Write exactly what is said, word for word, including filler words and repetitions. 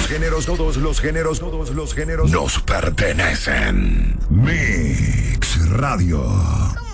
géneros, todos los géneros, todos los géneros nos pertenecen. Mix Radio.